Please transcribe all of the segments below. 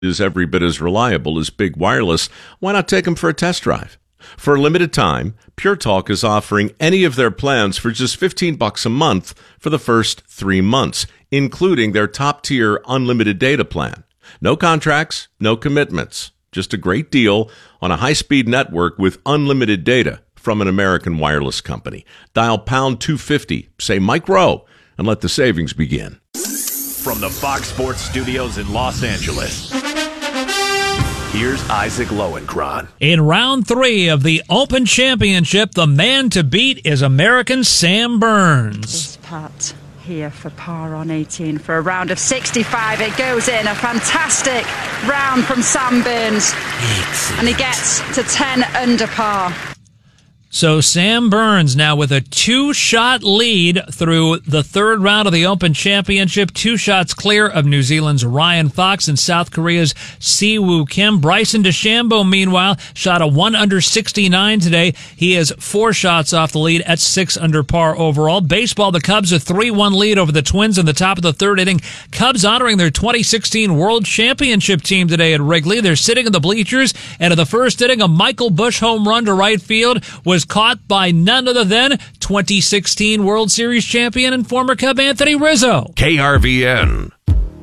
is every bit as reliable as big wireless, why not take them for a test drive? For a limited time, Pure Talk is offering any of their plans for just $15 a month for the first 3 months, including their top-tier unlimited data plan. No contracts, no commitments, just a great deal on a high-speed network with unlimited data from an American wireless company. Dial pound 250, say Mike Rowe, and let the savings begin. From the Fox Sports Studios in Los Angeles, here's Isaac Lowenkron. In round 3 of the Open Championship, the man to beat is American Sam Burns. This putt here for par on 18 for a round of 65. It goes in. A fantastic round from Sam Burns. And he gets to 10 under par. So Sam Burns now with a 2-shot lead through the 3rd round of the Open Championship, 2 shots clear of New Zealand's Ryan Fox and South Korea's Siwoo Kim. Bryson DeChambeau, meanwhile, shot a 1 under 69 today. He is 4 shots off the lead at 6 under par overall. Baseball, the Cubs a 3-1 lead over the Twins in the top of the 3rd inning. Cubs honoring their 2016 World Championship team today at Wrigley. They're sitting in the bleachers, and in the 1st inning, a Michael Busch home run to right field was caught by none other than 2016 World Series champion and former Cub Anthony Rizzo. KRVN.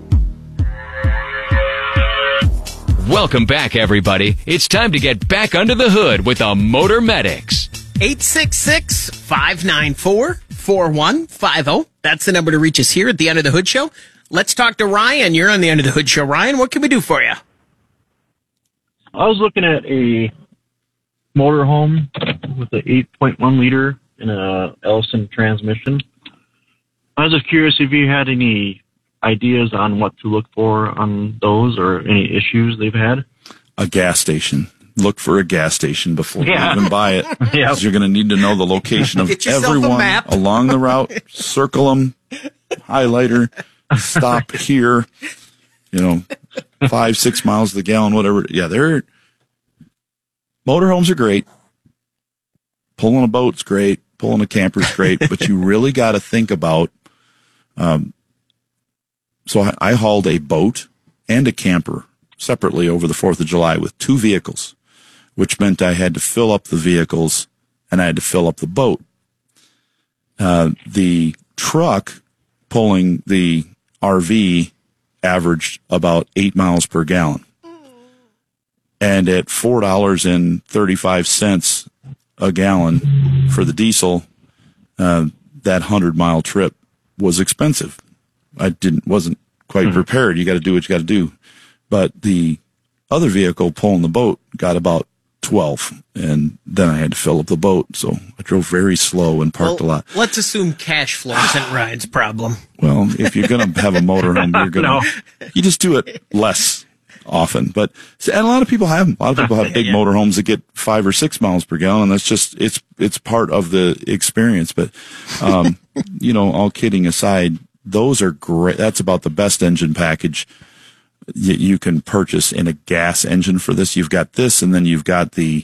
Welcome back, everybody. It's time to get back under the hood with the Motor Medics. 866-594-4150. That's the number to reach us here at the Under the Hood Show. Let's talk to Ryan. You're on the Under the Hood Show. Ryan, what can we do for you? I was looking at a motorhome with an 8.1 liter and a Ellison transmission. I was just curious if you had any ideas on what to look for on those or any issues they've had. A gas station. Look for a gas station before you even buy it. Yeah. You're going to need to know the location of everyone along the route. Circle them, highlighter, stop here, 5-6 miles to the gallon, whatever. Yeah, motorhomes are great. Pulling a boat's great. Pulling a camper's great. But you really got to think about. So I hauled a boat and a camper separately over the 4th of July with 2 vehicles, which meant I had to fill up the vehicles and I had to fill up the boat. The truck pulling the RV averaged about 8 miles per gallon. And at $4.35 a gallon for the diesel, that 100-mile trip was expensive. I wasn't quite prepared. You got to do what you got to do. But the other vehicle pulling the boat got about 12, and then I had to fill up the boat. So I drove very slow and parked a lot. Let's assume cash flow isn't Ryan's problem. Well, if you're going to have a motorhome, you just do it less often. But and a lot of people have them. A lot of people have big motorhomes that get 5 or 6 miles per gallon. And that's just it's part of the experience. But all kidding aside, those are great. That's about the best engine package you can purchase in a gas engine for this. You've got this, and then you've got the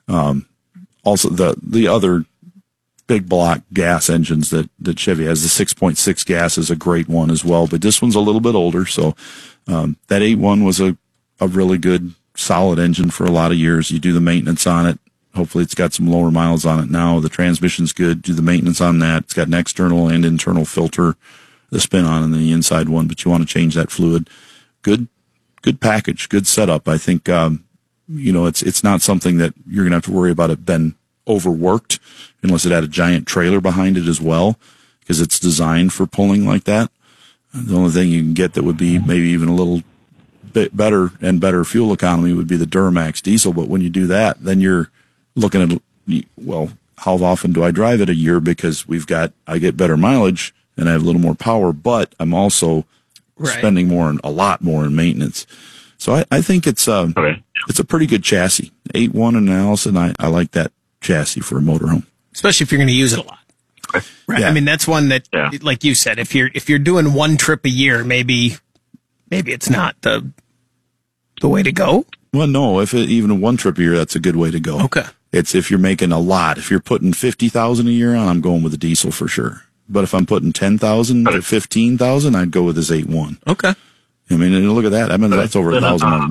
also the other big block gas engines that Chevy has. The 6.6 gas is a great one as well, but this one's a little bit older. So that 8.1 was a really good, solid engine for a lot of years. You do the maintenance on it. Hopefully it's got some lower miles on it now. The transmission's good. Do the maintenance on that. It's got an external and internal filter, the spin on, and then the inside one, but you want to change that fluid. Good package, good setup. I think, it's not something that you're going to have to worry about it being overworked unless it had a giant trailer behind it as well, because it's designed for pulling like that. The only thing you can get that would be maybe even a little bit better and better fuel economy would be the Duramax diesel. But when you do that, then you're looking at, well, how often do I drive it a year? Because I get better mileage and I have a little more power, but I'm also spending a lot more in maintenance. So I think it's a pretty good chassis. 8.1 and Allison, I like that chassis for a motorhome. Especially if you're going to use it a lot. Right. Yeah. I mean, that's one that, like you said, if you're doing one trip a year, maybe it's not the way to go. Well, no, even one trip a year, that's a good way to go. Okay. It's if you're making a lot. If you're putting 50,000 a year on, I'm going with a diesel for sure. But if I'm putting 10,000 to 15,000, I'd go with his 8.1. Okay. I mean, look at that. I mean, that's over 1,000 miles.